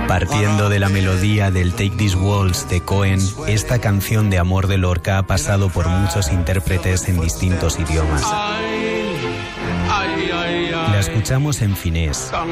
Partiendo de la melodía del Take This Waltz de Cohen, esta canción de amor de Lorca ha pasado por muchos intérpretes en distintos idiomas. La escuchamos en finés,